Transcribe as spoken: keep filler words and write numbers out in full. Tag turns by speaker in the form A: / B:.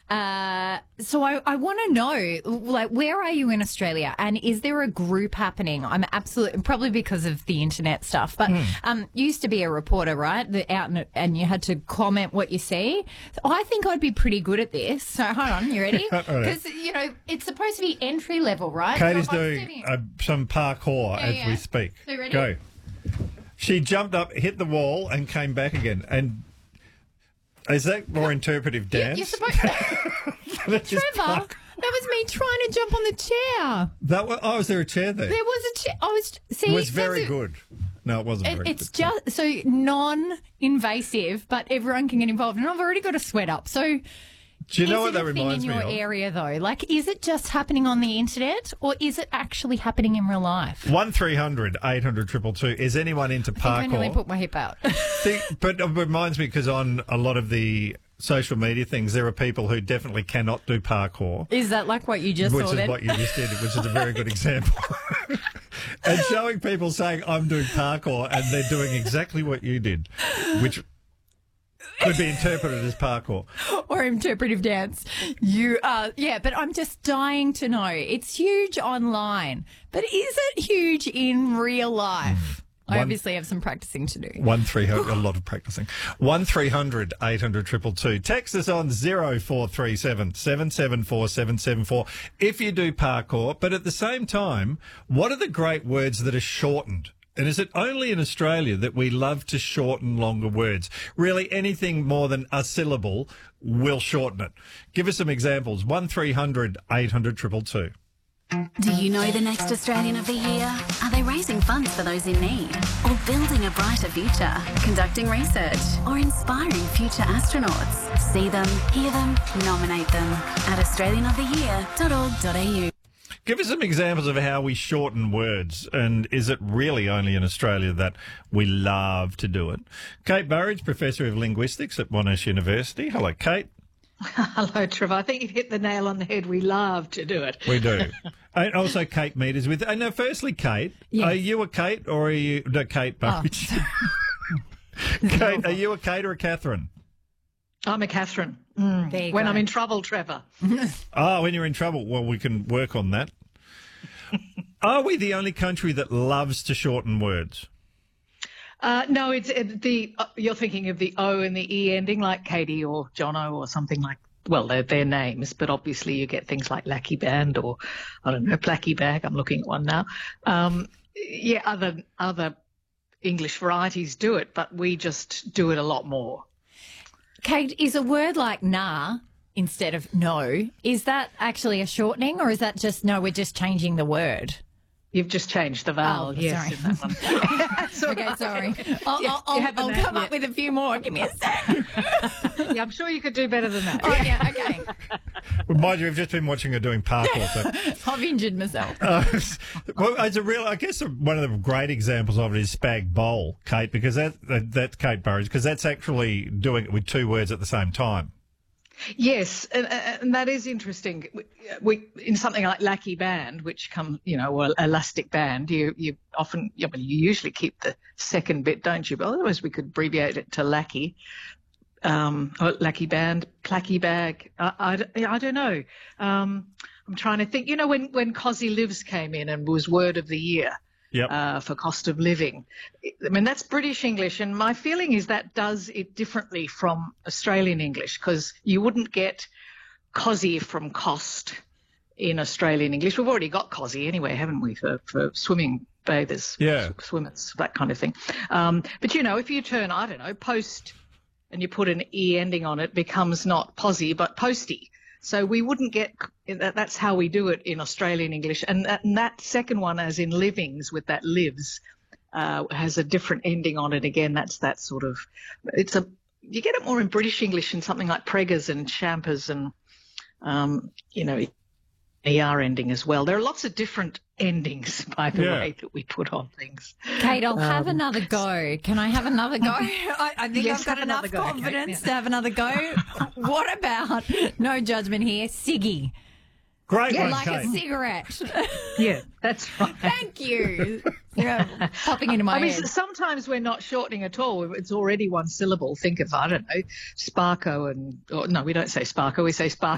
A: Uh, so I, I want to know, like, where are you in Australia, and is there a group happening? I'm absolutely, probably because of the internet stuff, but mm. um, you used to be a reporter, right? The, out and, and you had to comment what you see. So I think I'd be pretty good at this. So hold on, you ready? Because you know it's supposed to be entry level, right?
B: Kate
A: so
B: is doing
A: sitting...
B: uh, some parkour
A: yeah,
B: as
A: yeah.
B: we speak.
A: So ready?
B: Go. She jumped up, hit the wall, and came back again. And is that more interpretive dance?
A: You're supposed Trevor, that was me trying to jump on the chair.
B: That was, oh, was there a chair there?
A: There was a chair. I was. See,
B: it was very
A: it,
B: good. No, it wasn't
A: it,
B: very
A: it's
B: good.
A: It's just so non-invasive, but everyone can get involved. And I've already got a sweat up. So.
B: Do you know what
A: is it
B: that
A: a thing
B: reminds
A: in
B: me
A: your
B: of?
A: area, though? Like, is it just happening on the internet, or is it actually happening in real life?
B: One three hundred eight hundred two two two. Is anyone into parkour?
A: I think I nearly put my hip out.
B: See, but it reminds me because on a lot of the social media things, there are people who definitely cannot do parkour.
A: Is that like what you just
B: which
A: saw
B: is
A: then?
B: what you just did, which is a very good example. And showing people saying, I'm doing parkour, and they're doing exactly what you did, which could be interpreted as parkour.
A: Or interpretive dance. You are, yeah, but I'm just dying to know. It's huge online, but is it huge in real life? I
B: One,
A: obviously have some practicing to do.
B: One three hundred, a lot of practicing. One three hundred eight hundred two two two. Text us on zero four three seven seven seven four seven seven four if you do parkour. But at the same time, what are the great words that are shortened? And is it only in Australia that we love to shorten longer words? Really, anything more than a syllable will shorten it. Give us some examples. One three hundred eight hundred two two two.
C: Do you know the next Australian of the Year? Are they raising funds for those in need? Or building a brighter future? Conducting research? Or inspiring future astronauts? See them, hear them, nominate them at australian of the year dot org dot a u.
B: Give us some examples of how we shorten words, and is it really only in Australia that we love to do it? Kate Burridge, Professor of Linguistics at Monash University. Hello, Kate.
D: Hello, Trevor. I think you've hit the nail on the head. We love to do it.
B: We do. And also Kate Mead is with... And now, firstly, Kate,
A: yes.
B: Are you a Kate or are you... No, Kate Burridge. Oh. Kate, are you a Kate or a Catherine?
D: I'm a Catherine. Mm. When go. I'm in trouble, Trevor.
B: Oh, when you're in trouble. Well, we can work on that. Are we the only country that loves to shorten words?
D: Uh, no, it's it, the uh, you're thinking of the O and the E ending, like Katie or Jono or something like. Well, they're their names, but obviously you get things like Lackey Band or I don't know, Placky Bag. I'm looking at one now. Um, yeah, other other English varieties do it, but we just do it a lot more.
A: Kate, is a word like nah instead of no, is that actually a shortening, or is that just, no, we're just changing the word?
D: You've just changed the vowel,
A: oh,
D: yes,
A: sorry.
D: in that one.
A: Okay,
D: right.
A: sorry. I'll,
D: Yes,
A: I'll, I'll, I'll come
D: yet.
A: up with a few more. Give me a sec.
D: Yeah, I'm sure you could do better than that.
A: Oh, yeah, okay.
B: Well, mind you, we've just been watching her doing parkour. So.
A: I've injured myself.
B: Uh, well, it's a real, I guess one of the great examples of it is Spag Bowl, Kate, because that, that that's Kate Burridge, because that's actually doing it with two words at the same time.
D: Yes, and, and that is interesting. We, we in something like Lackey Band, which come, you know, or Elastic Band, you you often, you, know, you usually keep the second bit, don't you? But otherwise, we could abbreviate it to Lackey, um, or Lackey Band, Placky Bag. I, I, I don't know. Um, I'm trying to think. You know, when when Cosy Lives came in and was Word of the Year.
B: Yep.
D: Uh, for cost of living. I mean, that's British English, and my feeling is that does it differently from Australian English, because you wouldn't get cosy from cost in Australian English. We've already got cosy anyway, haven't we, for, for swimming bathers,
B: yeah.
D: swimmers, that kind of thing. Um, but, you know, if you turn, I don't know, post and you put an E ending on it, becomes not posy but posty. So we wouldn't get – that's how we do it in Australian English. And that, and that second one, as in livings with that lives, uh, has a different ending on it again. That's that sort of – it's a you get it more in British English in something like preggers and champers and, um, you know, E R ending as well. There are lots of different endings, by the
B: yeah.
D: way, that we put on things.
A: Kate, I'll um, have another go. Can I have another go? I, I think
D: yes,
A: I've got enough
D: go,
A: confidence
D: Kate,
A: to have another go. What about, no judgment here, ciggy?
B: Great
D: yeah,
B: one,
A: like
B: Kate.
A: a cigarette.
D: Yeah, that's right.
A: Thank you. Yeah, popping into my
D: I mean,
A: head.
D: sometimes we're not shortening at all. It's already one syllable. Think of, I don't know, Sparko and, or, no, we don't say Sparko, we say Sparko.